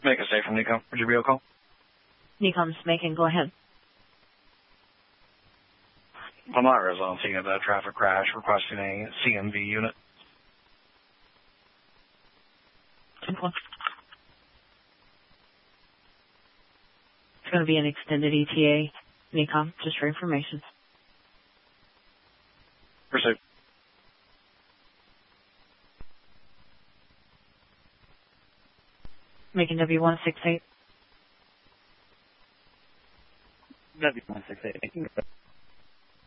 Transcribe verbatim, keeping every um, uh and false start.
Make a stay from Nico. Would you be okay? Nico's making. Go ahead. Palmyra is on scene of that traffic crash, requesting a C M V unit. Simple. It's going to be an extended E T A. Nico, just for information. Pursuit. Making W one six eight. W one six eight.